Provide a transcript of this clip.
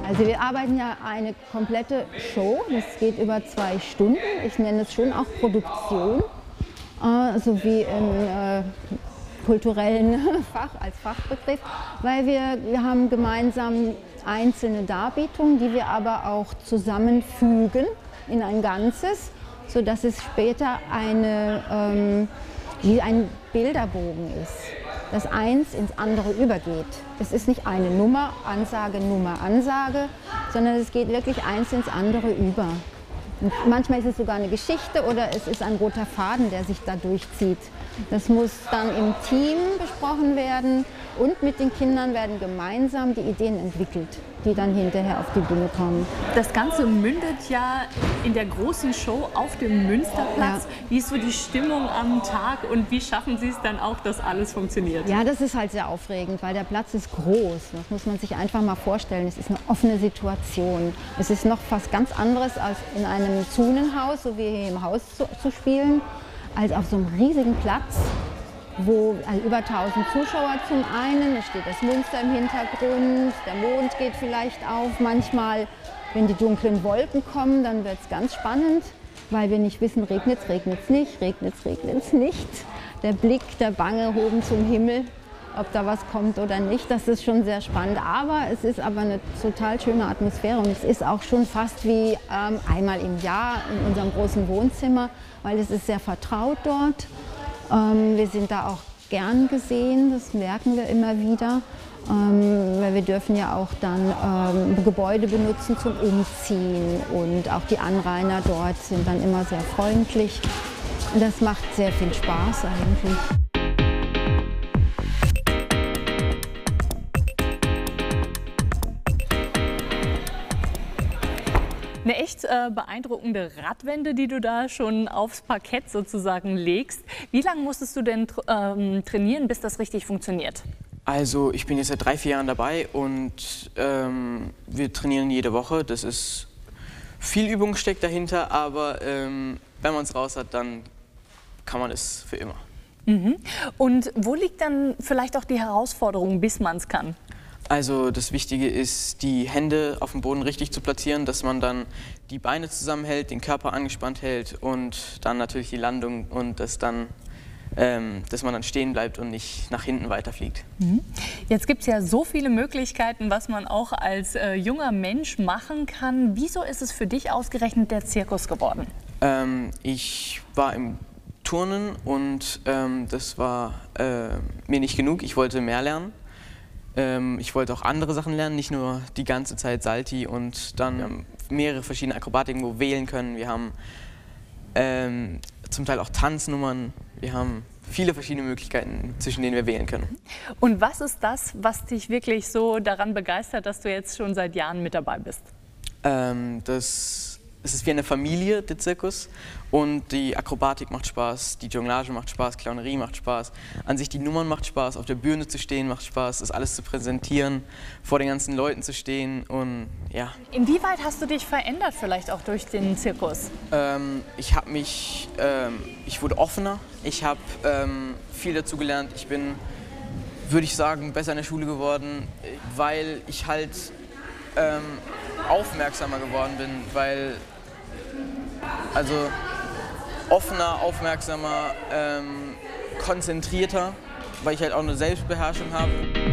Also wir arbeiten ja eine komplette Show, das geht über 2 Stunden. Ich nenne es schon auch Produktion, so wie im kulturellen als Fachbegriff, weil wir haben gemeinsam einzelne Darbietungen, die wir aber auch zusammenfügen in ein Ganzes, sodass es später wie ein Bilderbogen ist, dass eins ins andere übergeht. Es ist nicht eine Nummer, Ansage, sondern es geht wirklich eins ins andere über. Und manchmal ist es sogar eine Geschichte oder es ist ein roter Faden, der sich da durchzieht. Das muss dann im Team besprochen werden und mit den Kindern werden gemeinsam die Ideen entwickelt, die dann hinterher auf die Bühne kommen. Das Ganze mündet ja in der großen Show auf dem Münsterplatz. Ja. Wie ist so die Stimmung am Tag und wie schaffen Sie es dann auch, dass alles funktioniert? Ja, das ist halt sehr aufregend, weil der Platz ist groß. Das muss man sich einfach mal vorstellen. Es ist eine offene Situation. Es ist noch fast ganz anderes als in einem Zunenhaus, so wie hier im Haus zu spielen, als auf so einem riesigen Platz, wo über 1000 Zuschauer zum einen, es steht das Münster im Hintergrund, der Mond geht vielleicht auf. Manchmal, wenn die dunklen Wolken kommen, dann wird es ganz spannend, weil wir nicht wissen, regnet es nicht. Der Blick, der Bange oben zum Himmel, ob da was kommt oder nicht, das ist schon sehr spannend. Aber es ist aber eine total schöne Atmosphäre und es ist auch schon fast wie einmal im Jahr in unserem großen Wohnzimmer, weil es ist sehr vertraut dort. Wir sind da auch gern gesehen, das merken wir immer wieder, weil wir dürfen ja auch dann Gebäude benutzen zum Umziehen und auch die Anrainer dort sind dann immer sehr freundlich. Und das macht sehr viel Spaß eigentlich. Eine echt beeindruckende Radwende, die du da schon aufs Parkett sozusagen legst. Wie lange musstest du denn trainieren, bis das richtig funktioniert? Also ich bin jetzt seit 3-4 Jahren dabei und wir trainieren jede Woche. Das ist viel Übung steckt dahinter, aber wenn man es raus hat, dann kann man es für immer. Mhm. Und wo liegt dann vielleicht auch die Herausforderung, bis man es kann? Also das Wichtige ist, die Hände auf dem Boden richtig zu platzieren, dass man dann die Beine zusammenhält, den Körper angespannt hält und dann natürlich die Landung und dass man dann stehen bleibt und nicht nach hinten weiterfliegt. Jetzt gibt es ja so viele Möglichkeiten, was man auch als junger Mensch machen kann. Wieso ist es für dich ausgerechnet der Zirkus geworden? Ich war im Turnen und das war mir nicht genug. Ich wollte mehr lernen. Ich wollte auch andere Sachen lernen, nicht nur die ganze Zeit Salti und dann wir haben mehrere verschiedene Akrobatiken, wo wir wählen können. Wir haben zum Teil auch Tanznummern. Wir haben viele verschiedene Möglichkeiten, zwischen denen wir wählen können. Und was ist das, was dich wirklich so daran begeistert, dass du jetzt schon seit Jahren mit dabei bist? Es ist wie eine Familie, der Zirkus. Und die Akrobatik macht Spaß, die Jonglage macht Spaß, Clownerie macht Spaß. An sich die Nummern macht Spaß, auf der Bühne zu stehen macht Spaß, das alles zu präsentieren, vor den ganzen Leuten zu stehen und ja. Inwieweit hast du dich verändert vielleicht auch durch den Zirkus? Ich wurde offener, ich habe viel dazu gelernt. Ich bin, würde ich sagen, besser in der Schule geworden, weil ich halt aufmerksamer geworden bin, also offener, aufmerksamer, konzentrierter, weil ich halt auch eine Selbstbeherrschung habe.